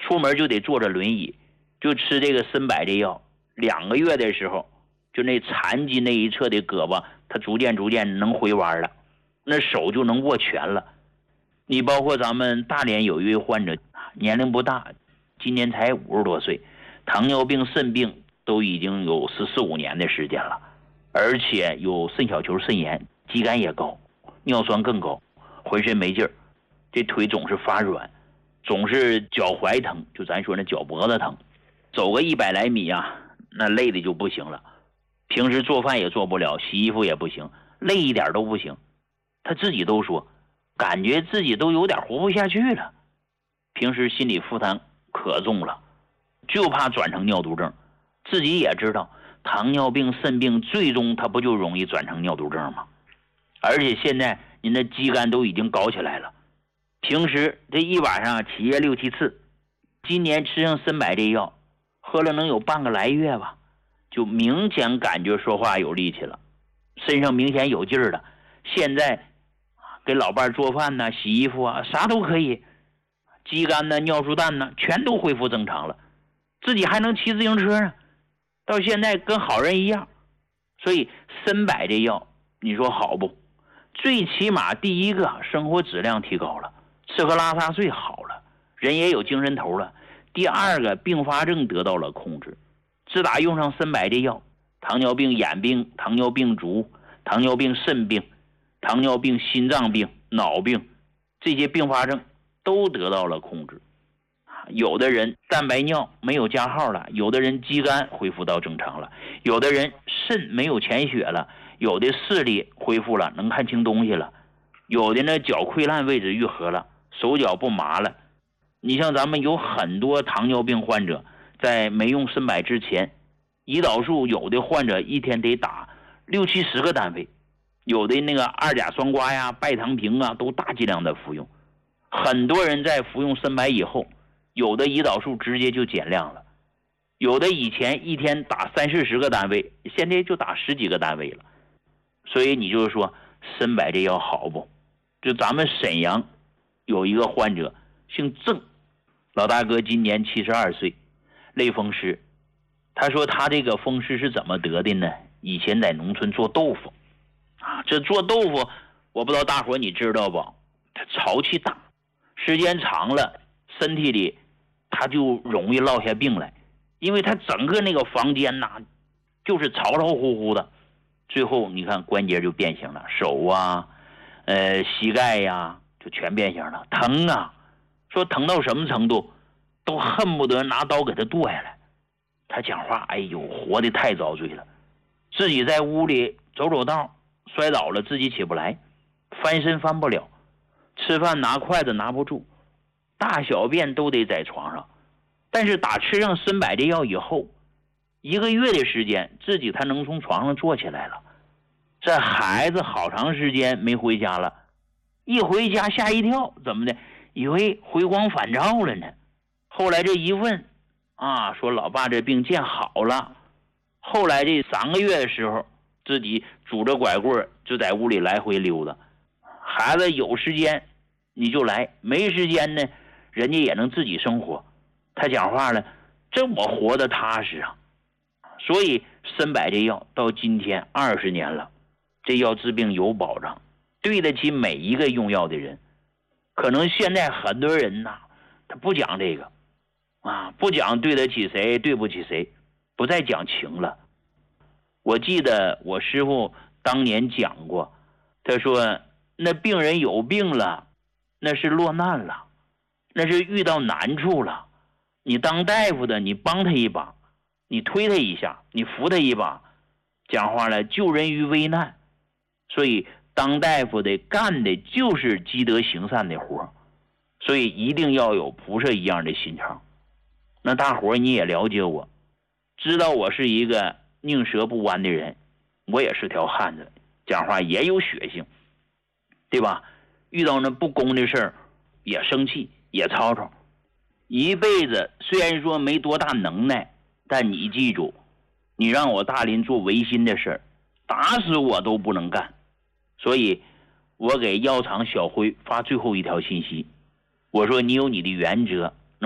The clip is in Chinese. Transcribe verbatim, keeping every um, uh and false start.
出门就得坐着轮椅，就吃这个参柏这药。两个月的时候，就那残疾那一侧的胳膊，它逐渐逐渐能回弯了，那手就能握拳了。你包括咱们大连有一位患者，年龄不大，今年才五十多岁，糖尿病、肾病都已经有十四五年的时间了，而且有肾小球肾炎，肌酐也高，尿酸更高，浑身没劲儿，这腿总是发软，总是脚踝疼，就咱说那脚脖子疼，走个一百来米啊，那累的就不行了。平时做饭也做不了，洗衣服也不行，累一点都不行。他自己都说，感觉自己都有点活不下去了。平时心理负担可重了，就怕转成尿毒症。自己也知道，糖尿病、肾病最终它不就容易转成尿毒症吗？而且现在您的肌酐都已经搞起来了，平时这一晚上起夜六七次，今年吃上参柏这药，喝了能有半个来月吧，就明显感觉说话有力气了，身上明显有劲儿了。现在给老伴做饭呢、洗衣服啊，啥都可以，肌酐呢、尿素氮呢，全都恢复正常了，自己还能骑自行车呢，到现在跟好人一样。所以参柏这药，你说好不？最起码第一个生活质量提高了，吃喝拉撒睡好了，人也有精神头了。第二个，并发症得到了控制。自打用上参柏这药，糖尿病眼病、糖尿病足、糖尿病肾病、糖尿病心脏病、脑病，这些并发症都得到了控制。有的人蛋白尿没有加号了，有的人肌酐恢复到正常了，有的人肾没有潜血了，有的视力恢复了，能看清东西了，有的呢脚溃烂位置愈合了，手脚不麻了。你像咱们有很多糖尿病患者，在没用参柏之前，胰岛素有的患者一天得打六七十个单位，有的那个二甲双胍呀、拜糖平啊，都大剂量的服用。很多人在服用参柏以后，有的胰岛素直接就减量了，有的以前一天打三四十个单位，现在就打十几个单位了。所以你就是说参柏这药好不？就咱们沈阳有一个患者姓郑，老大哥今年七十二岁，类风湿。他说他这个风湿是怎么得的呢？以前在农村做豆腐啊，这做豆腐我不知道大伙你知道不？他潮气大，时间长了，身体里他就容易落下病来，因为他整个那个房间呐、啊，就是潮潮乎乎的，最后你看关节就变形了，手啊，呃，膝盖呀、啊，就全变形了，疼啊！说疼到什么程度，都恨不得拿刀给他剁下来。他讲话，哎呦，活得太遭罪了，自己在屋里走走道，摔倒了，自己起不来，翻身翻不了，吃饭拿筷子拿不住，大小便都得在床上。但是打吃上参柏这药以后，一个月的时间，自己他能从床上坐起来了。这孩子好长时间没回家了，一回家吓一跳，怎么的？以为回光返照了呢。后来这一问啊，说老爸这病见好了。后来这三个月的时候，自己拄着拐棍就在屋里来回溜达。孩子有时间你就来，没时间呢，人家也能自己生活。他讲话了，这我活得踏实啊。所以参柏这药到今天二十年了，这药治病有保障，对得起每一个用药的人。可能现在很多人呐、啊，他不讲这个啊，不讲对得起谁，对不起谁，不再讲情了。我记得我师父当年讲过，他说那病人有病了，那是落难了，那是遇到难处了，你当大夫的，你帮他一把，你推他一下，你扶他一把，讲话了，救人于危难。所以当大夫的干的就是积德行善的活，所以一定要有菩萨一样的心肠。那大伙你也了解我，知道我是一个宁折不弯的人，我也是条汉子，讲话也有血性，对吧？遇到那不公的事儿也生气也吵吵，一辈子虽然说没多大能耐，但你记住，你让我大林做违心的事儿，打死我都不能干。所以我给药厂小辉发最后一条信息，我说你有你的原则，